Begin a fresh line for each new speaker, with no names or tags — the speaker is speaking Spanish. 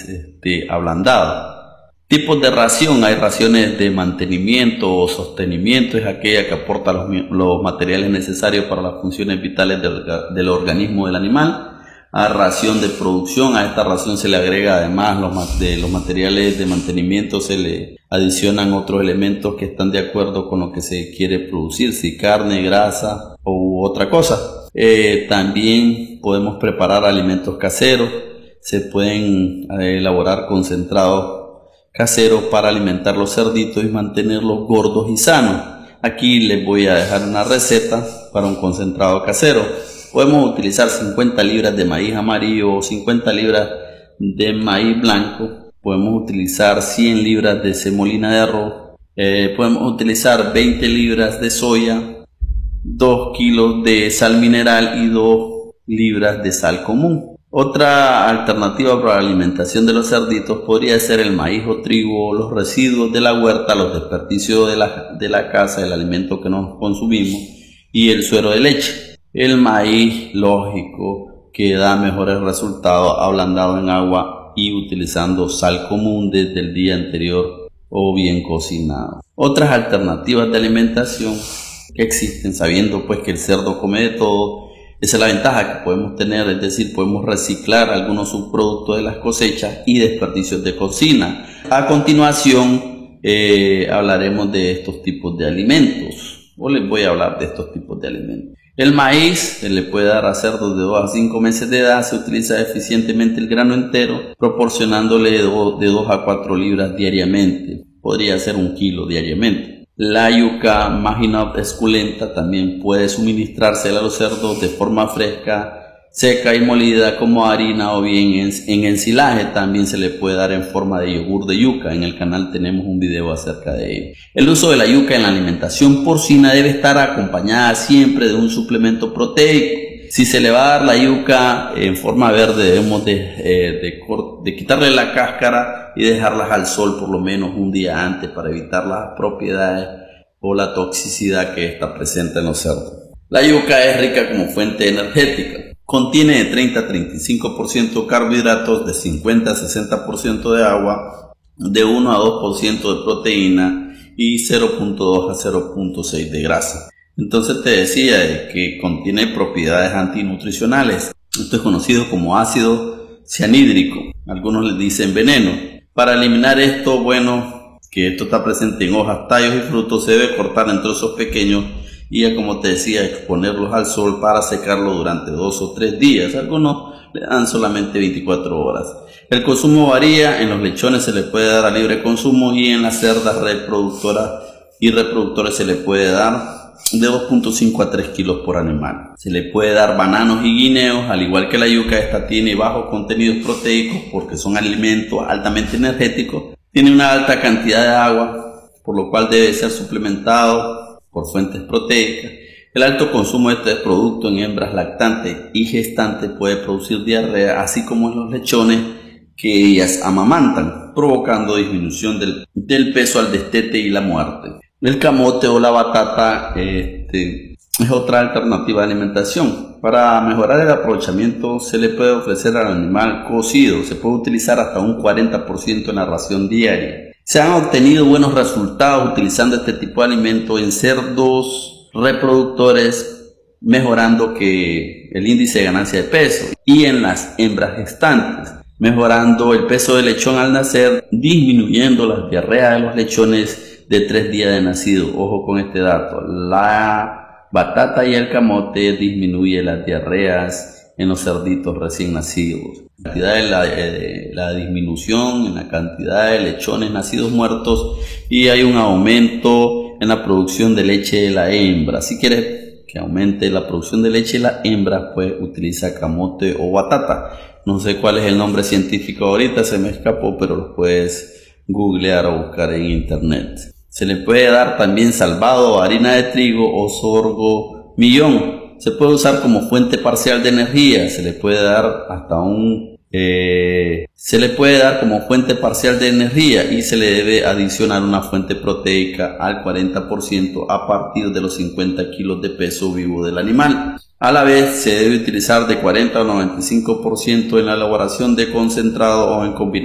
ablandado. Tipos de ración: hay raciones de mantenimiento o sostenimiento, es aquella que aporta los materiales necesarios para las funciones vitales del organismo del animal. Hay ración de producción: a esta ración se le agrega, además de los materiales de mantenimiento, se le adicionan otros elementos que están de acuerdo con lo que se quiere producir, si carne, grasa u otra cosa. También podemos preparar alimentos caseros, se pueden elaborar concentrados caseros para alimentar los cerditos y mantenerlos gordos y sanos. Aquí les voy a dejar una receta para un concentrado casero. Podemos utilizar 50 libras de maíz amarillo o 50 libras de maíz blanco. Podemos utilizar 100 libras de semolina de arroz. Podemos utilizar 20 libras de soya, 2 kilos de sal mineral y 2 libras de sal común. Otra alternativa para la alimentación de los cerditos podría ser el maíz o trigo, los residuos de la huerta, los desperdicios de la casa, el alimento que nos consumimos, y el suero de leche. El maíz, lógico, que da mejores resultados ablandado en agua y utilizando sal común desde el día anterior o bien cocinado. Otras alternativas de alimentación que existen, sabiendo pues que el cerdo come de todo. Esa es la ventaja que podemos tener, es decir, podemos reciclar algunos subproductos de las cosechas y desperdicios de cocina. A continuación hablaremos de estos tipos de alimentos, o les voy a hablar de estos tipos de alimentos. El maíz se le puede dar a cerdos de 2 a 5 meses de edad. Se utiliza eficientemente el grano entero, proporcionándole de 2 a 4 libras diariamente. Podría ser 1 kilo diariamente. La yuca Maginot esculenta también puede suministrarse a los cerdos de forma fresca, seca y molida como harina, o bien en ensilaje. También se le puede dar en forma de yogur de yuca. En el canal tenemos un video acerca de ello. El uso de la yuca en la alimentación porcina debe estar acompañada siempre de un suplemento proteico. Si se le va a dar la yuca en forma verde, debemos de quitarle la cáscara y dejarlas al sol por lo menos un día antes para evitar las propiedades o la toxicidad que está presente en los cerdos. La yuca es rica como fuente energética. Contiene de 30 a 35% carbohidratos, de 50 a 60% de agua, de 1 a 2% de proteína y 0.2 a 0.6 de grasa. Entonces te decía que contiene propiedades antinutricionales. Esto es conocido como ácido cianhídrico. Algunos le dicen veneno. Para eliminar esto, que esto está presente en hojas, tallos y frutos, se debe cortar en trozos pequeños y, ya como te decía, exponerlos al sol para secarlo durante 2 o 3 días. Algunos le dan solamente 24 horas. El consumo varía. En los lechones se le puede dar a libre consumo y en las cerdas reproductoras y reproductores se le puede dar de 2.5 a 3 kilos por animal. Se le puede dar bananos y guineos. Al igual que la yuca, esta tiene bajos contenidos proteicos porque son alimentos altamente energéticos. Tiene una alta cantidad de agua, por lo cual debe ser suplementado por fuentes proteicas. El alto consumo de este producto en hembras lactantes y gestantes puede producir diarrea, así como en los lechones que ellas amamantan, provocando disminución del peso al destete y la muerte. El camote o la batata es otra alternativa de alimentación. Para mejorar el aprovechamiento se le puede ofrecer al animal cocido. Se puede utilizar hasta un 40% en la ración diaria. Se han obtenido buenos resultados utilizando este tipo de alimento en cerdos reproductores, mejorando el índice de ganancia de peso, y en las hembras gestantes, mejorando el peso del lechón al nacer, disminuyendo las diarreas de los lechones de 3 días de nacido. Ojo con este dato: la batata y el camote disminuye las diarreas en los cerditos recién nacidos. La disminución en la cantidad de lechones nacidos muertos, y hay un aumento en la producción de leche de la hembra. Si quieres que aumente la producción de leche de la hembra, pues utiliza camote o batata. No sé cuál es el nombre científico ahorita, se me escapó, pero lo puedes googlear o buscar en internet. Se le puede dar también salvado, harina de trigo o sorgo millón. Se puede usar como fuente parcial de energía. Se le puede dar como fuente parcial de energía, y se le debe adicionar una fuente proteica al 40% a partir de los 50 kilos de peso vivo del animal. A la vez se debe utilizar de 40 a 95% en la elaboración de concentrado o en combinación